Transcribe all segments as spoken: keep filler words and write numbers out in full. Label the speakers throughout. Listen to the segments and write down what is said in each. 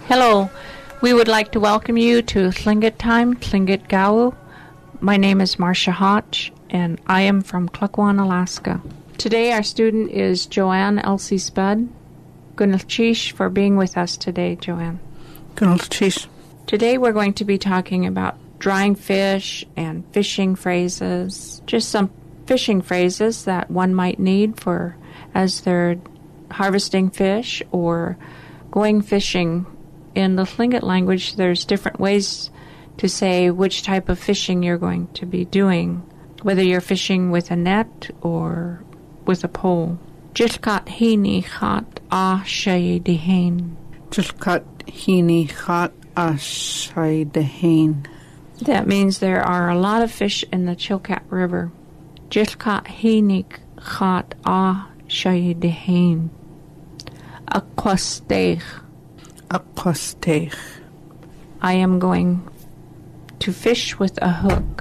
Speaker 1: Hello, we would like to welcome you to Tlingit Time, Tlingit Gawu. My name is Marcia Hotch, and I am from Klukwan, Alaska. Today our student is Joanne Elsie Spud. Gunalchish for being with us today, Joanne.
Speaker 2: Gunalchish.
Speaker 1: Today we're going to be talking about drying fish and fishing phrases, just some fishing phrases that one might need for as they're harvesting fish or going fishing. In the Tlingit language, there's different ways to say which type of fishing you're going to be doing, whether you're fishing with a net or with a pole. Jilkat hini chat a shay dehain.
Speaker 2: Jilkat hini chat a shay dehain.
Speaker 1: That means there are a lot of fish in the Chilkat River. Jilkat hini chat a shay dehain. Aquasteich.
Speaker 2: Aquasteich.
Speaker 1: I am going to fish with a hook.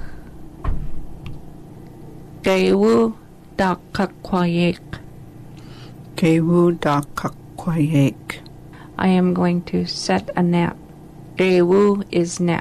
Speaker 1: Gewu da kakwayek.
Speaker 2: Gewu da kakwayek.
Speaker 1: I am going to set a net. Gewu is net.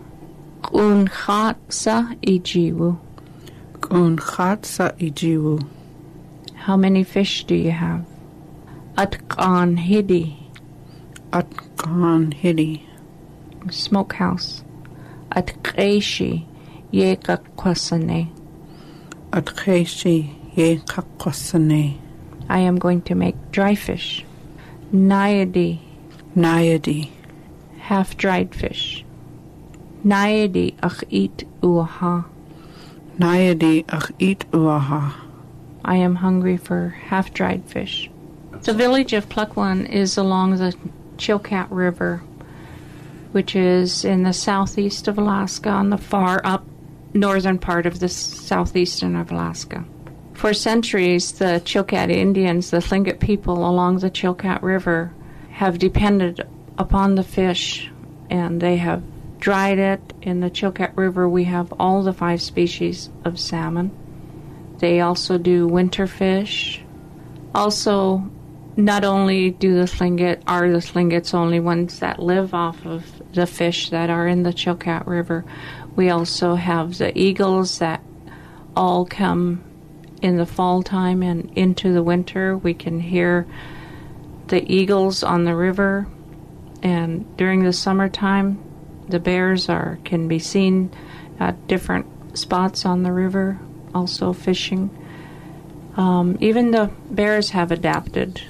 Speaker 1: Kunchatsa ijiwu.
Speaker 2: Kunchatsa ijiwu.
Speaker 1: How many fish do you have? Atkan hidi.
Speaker 2: Atkan hidi.
Speaker 1: Smokehouse. Atkreshi yekakwasane.
Speaker 2: Atkreshi yekakwasane.
Speaker 1: I am going to make dry fish. Nayadi.
Speaker 2: Nayadi.
Speaker 1: Half-dried fish. Nayadi achit uaha.
Speaker 2: Nayadi achit uaha.
Speaker 1: I am hungry for half-dried fish. The village of Klukwan is along the Chilkat River, which is in the southeast of Alaska, on the far up northern part of the southeastern of Alaska. For centuries, the Chilkat Indians, the Tlingit people along the Chilkat River, have depended upon the fish, and they have dried it. In the Chilkat River, we have all the five species of salmon. They also do winter fish. Also, not only do the Tlingit, are the Tlingits only ones that live off of the fish that are in the Chilkat River, we also have the eagles that all come in the fall time and into the winter. We can hear the eagles on the river, and during the summertime, the bears are can be seen at different spots on the river, also fishing. Um, even the bears have adapted.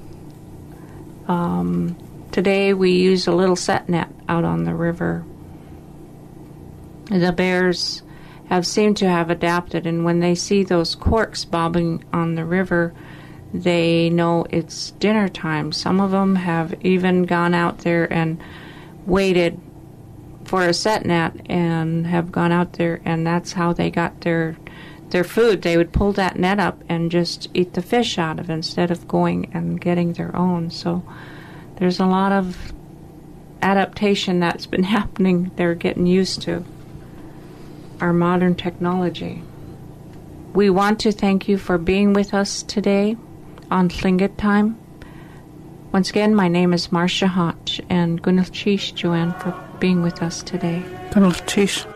Speaker 1: Um, today we use a little set net out on the river. The bears have seemed to have adapted, and when they see those corks bobbing on the river, they know it's dinner time. Some of them have even gone out there and waited for a set net and have gone out there, and that's how they got their their food. They would pull that net up and just eat the fish out of it instead of going and getting their own. So there's a lot of adaptation that's been happening. They're getting used to our modern technology. We want to thank you for being with us today on Tlingit Time. Once again, my name is Marcia Hotch, and Gunalchish, Joanne, for being with us today.
Speaker 2: Gunalchish.